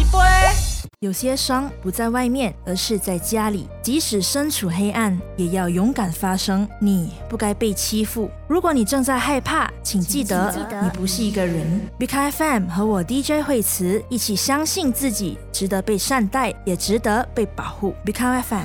一杯。 有些伤不在外面，而是在家里。即使身处黑暗，也要勇敢发声。你不该被欺负。如果你正在害怕，请记得你不是一个人。BK FM 和我 DJ 惠慈一起相信自己，值得被善待，也值得被保护。BK FM。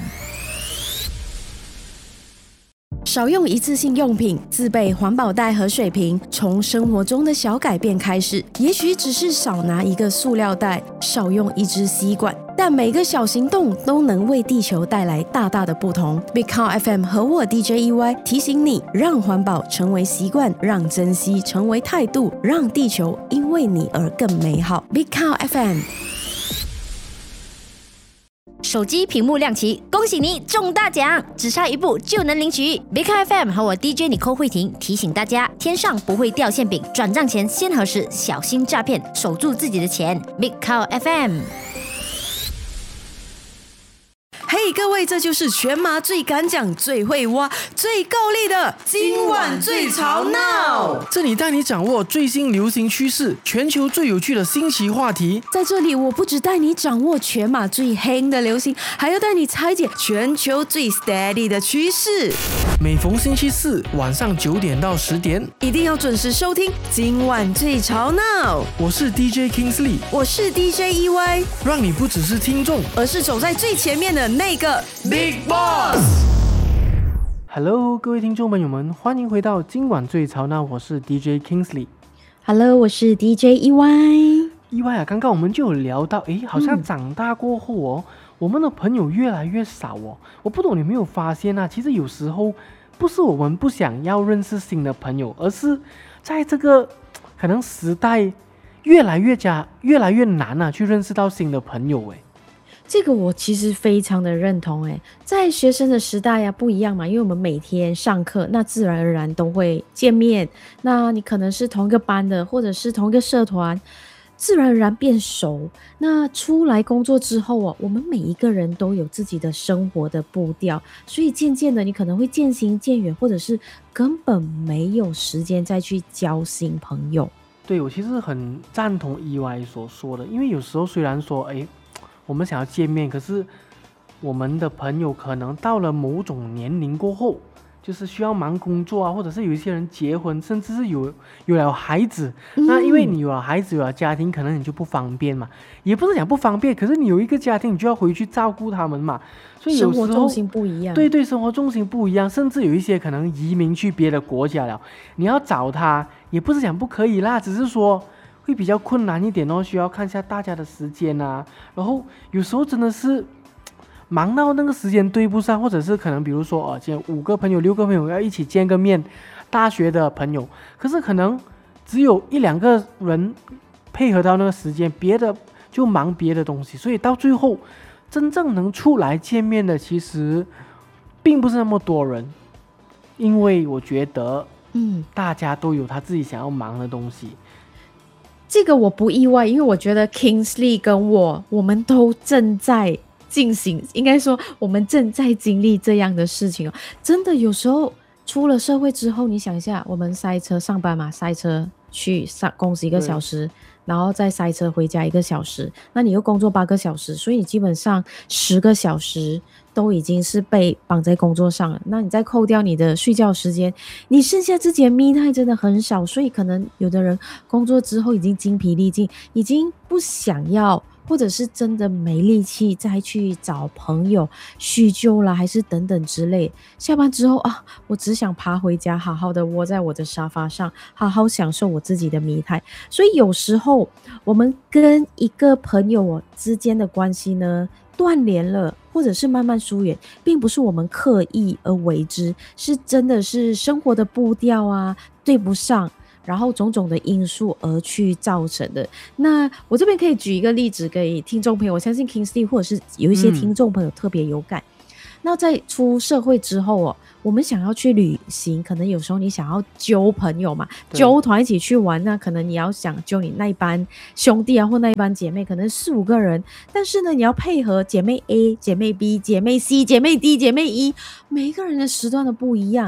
少用一次性用品，自备环保袋和水瓶，从生活中的小改变开始。也许只是少拿一个塑料袋，少用一支吸管，但每个小行动都能为地球带来大大的不同。Big Car FM 和我 DJ EY 提醒你，让环保成为习惯，让珍惜成为态度，让地球因为你而更美好。Big Car FM。 手机屏幕亮起，恭喜你中大奖，只差一步就能领取。Big FM 和我 DJ Nicole 慧婷提醒大家，天上不会掉馅饼，转账前先核实，小心诈骗，守住自己的钱。Big FM。 嘿，各位，这就是全马最敢讲、最会挖、最够力的今晚最吵闹。 这里带你掌握最新流行趋势，全球最有趣的新奇话题。 在这里，我不只带你掌握全马最黑的流行，还要带你拆解全球最 steady 的趋势。 每逢星期四晚上9点到10点， 一定要准时收听今晚最吵闹。 我是 DJ Kingsley， 我是 DJ EY， 让你不只是听众， 而是走在最前面的那个 Big Boss。 Hello， 各位听众朋友们，欢迎回到今晚最吵闹，我是 DJ Kingsley。 Hello， 我是 DJ EY。 EY 啊，刚刚我们就有聊到，好像长大过后哦，我们的朋友越来越少哦。我不懂你有没有发现啊，其实有时候不是我们不想要认识新的朋友，而是在这个可能时代越来越难啊，去认识到新的朋友。 这个我其实非常的认同。在学生的时代不一样嘛，因为我们每天上课，那自然而然都会见面，那你可能是同一个班的，或者是同一个社团，自然而然变熟。那出来工作之后我们每一个人都有自己的生活的步调，所以渐渐的你可能会渐行渐远，或者是根本没有时间再去交新朋友。 对，我其实很赞同EY所说的，因为有时候虽然说我们想要见面，可是我们的朋友可能到了某种年龄过后，就是需要忙工作啊，或者是有一些人结婚，甚至是有了孩子。那因为你有了孩子，有了家庭，可能你就不方便嘛，也不是讲不方便，可是你有一个家庭，你就要回去照顾他们嘛，所以有时候生活重心不一样。 对，生活重心不一样，甚至有一些可能移民去别的国家了，你要找他也不是讲不可以啦，只是说会比较困难一点需要看一下大家的时间啊，然后有时候真的是忙到那个时间对不上，或者是可能比如说今天5个朋友6个朋友要一起见个面，大学的朋友，可是可能只有1-2个人配合到那个时间，别的就忙别的东西，所以到最后真正能出来见面的其实并不是那么多人，因为我觉得大家都有他自己想要忙的东西。 这个我不意外，因为我觉得 Kingsley 跟我们都正在进行，应该说我们正在经历这样的事情真的有时候出了社会之后，你想一下，我们塞车上班嘛，塞车去上公司1个小时，然后再塞车回家1个小时，那你又工作8个小时，所以你基本上10个小时都已经是被绑在工作上了。那你再扣掉你的睡觉时间，你剩下自己的me time真的很少，所以可能有的人工作之后已经精疲力尽，已经不想要，或者是真的没力气再去找朋友叙旧啦，还是等等之类。下班之后我只想爬回家，好好的窝在我的沙发上，好好享受我自己的me time。所以有时候我们跟一个朋友之间的关系呢断联了，或者是慢慢疏远，并不是我们刻意而为之，是真的是生活的步调对不上，然后种种的因素而去造成的。那我这边可以举一个例子给听众朋友，我相信 Kingsley 或者是有一些听众朋友特别有感。那在出社会之后我们想要去旅行，可能有时候你想要揪朋友嘛，揪团一起去玩，那可能你要想揪你那一班兄弟或那一班姐妹，可能4-5个人，但是呢你要配合姐妹 A、姐妹 B、姐妹 C、姐妹 D、姐妹 E， 每一个人的时段都不一样。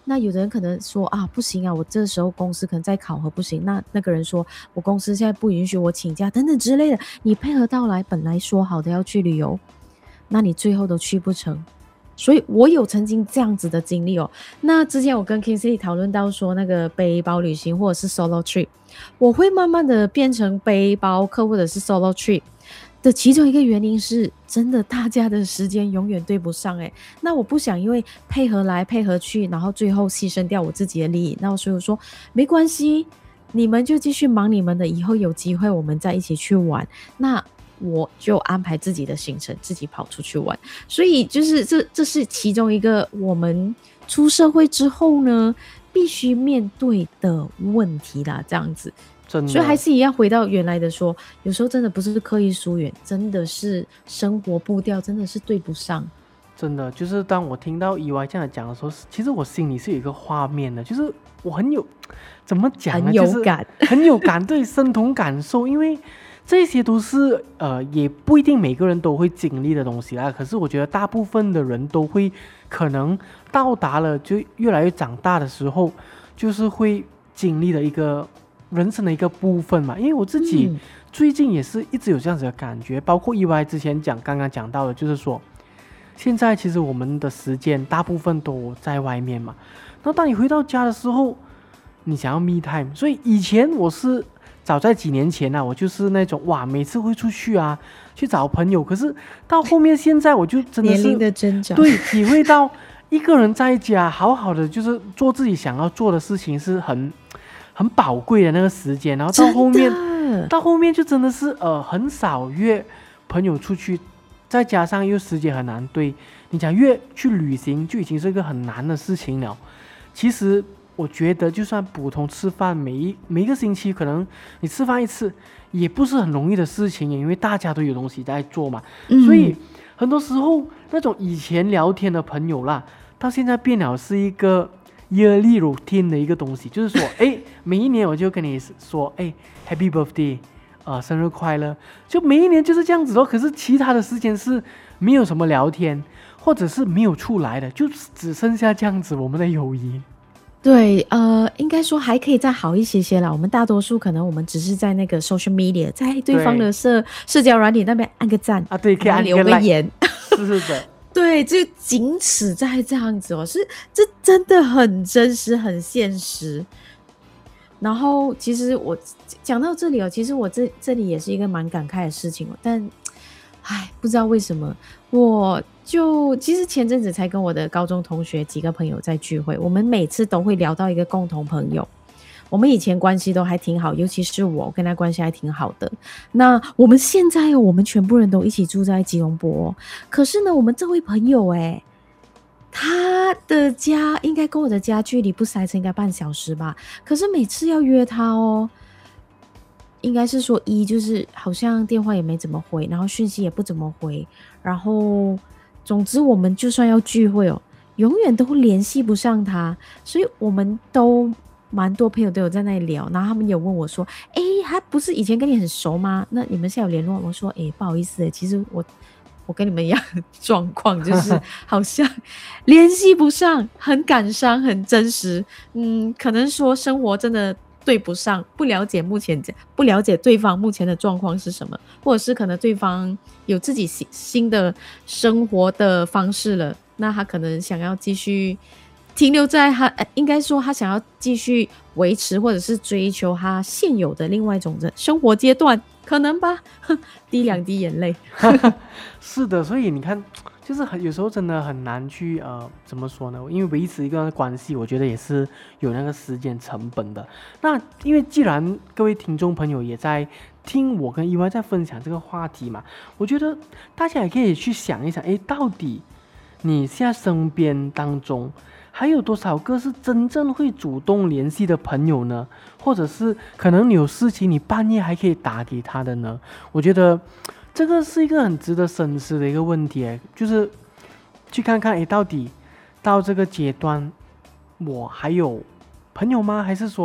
那有的人可能说啊，不行啊，我这时候公司可能在考核不行，那个人说我公司现在不允许我请假等等之类的，你配合到来，本来说好的要去旅游，那你最后都去不成。所以我有曾经这样子的经历哦。那之前我跟 Kingsley 讨论到说，那个背包旅行或者是 solo trip， 我会慢慢的变成背包客或者是 solo trip的其中一个原因是，真的大家的时间永远对不上那我不想因为配合来配合去，然后最后牺牲掉我自己的利益。那所以我说没关系，你们就继续忙你们的，以后有机会我们再一起去玩。那我就安排自己的行程，自己跑出去玩。所以就是这是其中一个我们出社会之后呢必须面对的问题啦，这样子。 真的， 所以还是一样回到原来的说，有时候真的不是刻意疏远，真的是生活步调真的是对不上。 真的就是当我听到EY这样讲的时候，其实我心里是有一个画面的，就是我很有怎么讲呢， 很有感， 就是很有感，对，身同感受，因为这些都是也不一定每个人都会经历的东西啦。可是我觉得大部分的人都会可能到达了就越来越长大的时候，就是会经历的一个人生的一个部分嘛。因为我自己最近也是一直有这样子的感觉，包括EY之前刚刚讲到的，就是说现在其实我们的时间大部分都在外面嘛，然后当你回到家的时候，你想要 me time， 所以以前我是早在几年前我就是那种哇，每次会出去去找朋友，可是到后面现在我就真的是年龄的增长， 对，体会到一个人在家好好的就是做自己想要做的事情是很宝贵的那个时间，然后到后面就真的是很少约朋友出去，再加上又时间很难对，你讲约去旅行就已经是一个很难的事情了。其实我觉得就算普通吃饭，每一个星期可能你吃饭一次也不是很容易的事情，因为大家都有东西在做嘛。所以很多时候那种以前聊天的朋友啦，到现在变了是一个 yearly routine 的一个东西，就是说每一年我就跟你说Happy Birthday，生日快乐，就每一年就是这样子可是其他的时间是没有什么聊天，或者是没有出来的，就只剩下这样子我们的友谊。 对，应该说还可以再好一些啦。我们大多数可能我们只是在那个 social media， 在对方的社交软体那边按个赞对，可以按个留个言， 是的， 对，就仅此在这样子这真的很真实，很现实。然后其实我讲到这里其实我这里也是一个蛮感慨的事情但不知道为什么，我就其实前阵子才跟我的高中同学几个朋友在聚会，我们每次都会聊到一个共同朋友，我们以前关系都还挺好，尤其是我跟他关系还挺好的。那我们现在我们全部人都一起住在吉隆坡可是呢我们这位朋友他的家应该跟我的家距离不塞车应该半小时吧，可是每次要约他应该是说就是好像电话也没怎么回，然后讯息也不怎么回，然后总之我们就算要聚会永远都联系不上他，所以我们都蛮多朋友都有在那里聊，然后他们有问我说他不是以前跟你很熟吗？那你们现在有联络？我说不好意思其实我跟你们一样的状况，就是好像联系不上，很感伤，很真实。可能说生活真的对不上，不了解对方目前的状况是什么，或者是可能对方有自己新的生活的方式了，那他可能想要继续停留在应该说他想要继续维持或者是追求他现有的另外一种的生活阶段，可能吧。滴两滴眼泪。 是的，所以你看就是有时候真的很难去怎么说呢，因为维持一个关系我觉得也是有那个时间成本的。那因为既然各位听众朋友也在听我跟EY在分享这个话题嘛，我觉得大家也可以去想一想到底你现在身边当中还有多少个是真正会主动联系的朋友呢？或者是可能你有事情你半夜还可以打给他的呢？我觉得这个是一个很值得深思的一个问题就是去看看到底到这个阶段我还有朋友吗？还是说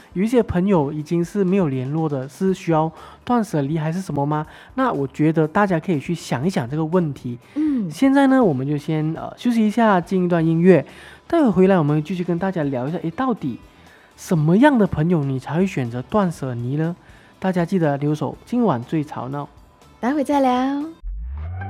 有一些朋友已经是没有联络的，是需要断舍离还是什么吗？那我觉得大家可以去想一想这个问题。现在呢，我们就先休息一下，进一段音乐，待会回来我们继续跟大家聊一下，到底什么样的朋友你才会选择断舍离呢？大家记得留守今晚最吵闹， 待会再聊。